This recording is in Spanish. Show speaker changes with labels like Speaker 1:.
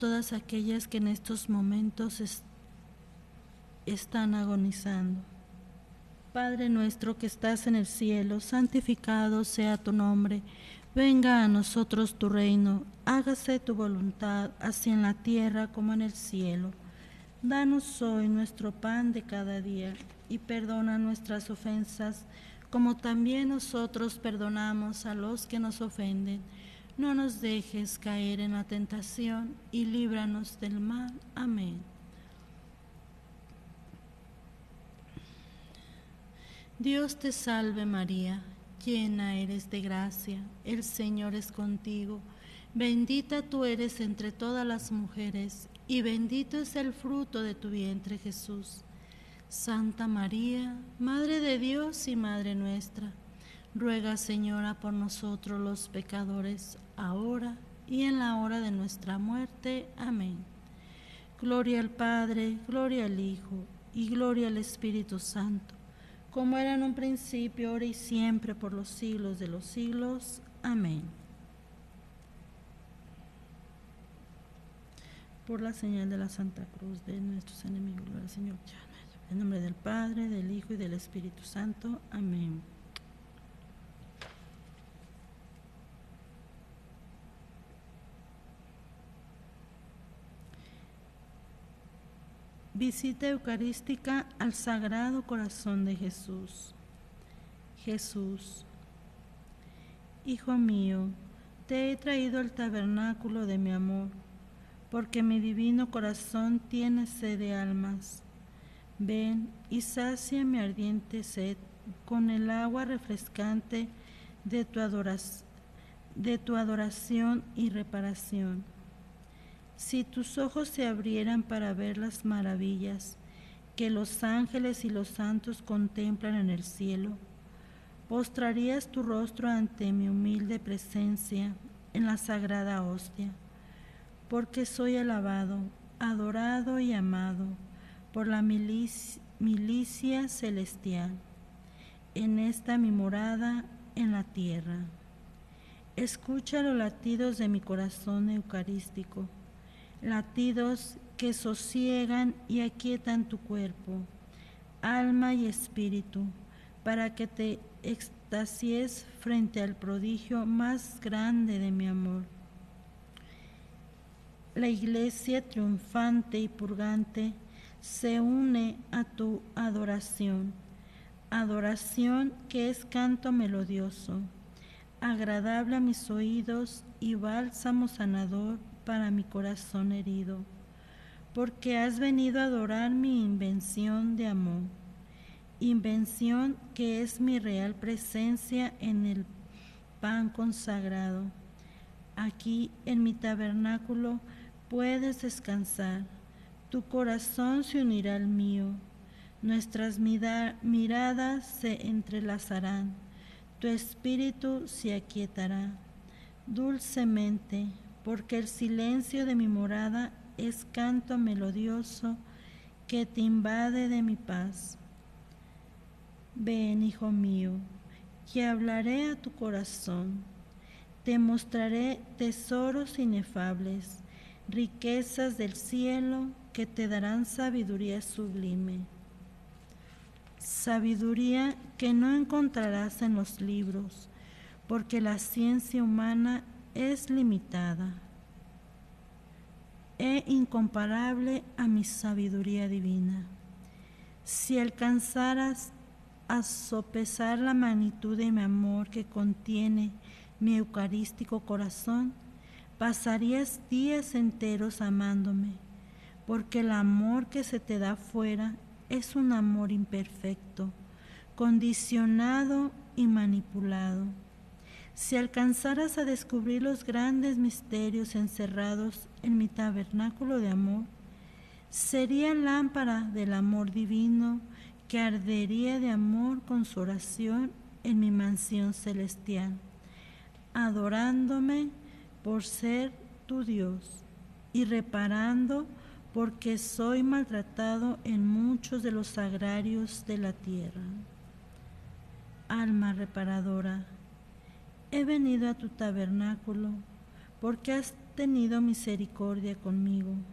Speaker 1: todas aquellas que en estos momentos están agonizando. Padre nuestro que estás en el cielo, santificado sea tu nombre. Venga a nosotros tu reino, hágase tu voluntad, así en la tierra como en el cielo. Danos hoy nuestro pan de cada día, y perdona nuestras ofensas, como también nosotros perdonamos a los que nos ofenden. No nos dejes caer en la tentación, y líbranos del mal. Amén. Dios te salve María, llena eres de gracia, el Señor es contigo. Bendita tú eres entre todas las mujeres, y bendito es el fruto de tu vientre Jesús. Santa María, Madre de Dios y Madre nuestra, ruega Señora por nosotros los pecadores, ahora y en la hora de nuestra muerte. Amén. Gloria al Padre, gloria al Hijo y gloria al Espíritu Santo, como era en un principio, ahora y siempre, por los siglos de los siglos. Amén. Por la señal de la Santa Cruz de nuestros enemigos, gloria al Señor. En nombre del Padre, del Hijo y del Espíritu Santo. Amén. Visita eucarística al Sagrado Corazón de Jesús. Jesús, Hijo mío, te he traído al tabernáculo de mi amor, porque mi divino corazón tiene sed de almas. Ven y sacia mi ardiente sed con el agua refrescante de tu adoración y reparación. Si tus ojos se abrieran para ver las maravillas que los ángeles y los santos contemplan en el cielo, postrarías tu rostro ante mi humilde presencia en la sagrada hostia, porque soy alabado, adorado y amado por la milicia celestial, en esta mi morada en la tierra. Escucha los latidos de mi corazón eucarístico, latidos que sosiegan y aquietan tu cuerpo, alma y espíritu, para que te extasies frente al prodigio más grande de mi amor. La iglesia triunfante y purgante se une a tu adoración, adoración que es canto melodioso, agradable a mis oídos y bálsamo sanador para mi corazón herido, porque has venido a adorar mi invención de amor, invención que es mi real presencia en el pan consagrado. Aquí en mi tabernáculo puedes descansar, tu corazón se unirá al mío, nuestras miradas se entrelazarán, tu espíritu se aquietará dulcemente, porque el silencio de mi morada es canto melodioso que te invade de mi paz. Ven, hijo mío, que hablaré a tu corazón, te mostraré tesoros inefables, riquezas del cielo que te darán sabiduría sublime. Sabiduría que no encontrarás en los libros, porque la ciencia humana es limitada e incomparable a mi sabiduría divina. Si alcanzaras a sopesar la magnitud de mi amor que contiene mi eucarístico corazón, pasarías días enteros amándome, porque el amor que se te da fuera es un amor imperfecto, condicionado y manipulado. Si alcanzaras a descubrir los grandes misterios encerrados en mi tabernáculo de amor, sería lámpara del amor divino que ardería de amor con su oración en mi mansión celestial, adorándome por ser tu Dios y reparando porque soy maltratado en muchos de los sagrarios de la tierra. Alma reparadora, he venido a tu tabernáculo porque has tenido misericordia conmigo.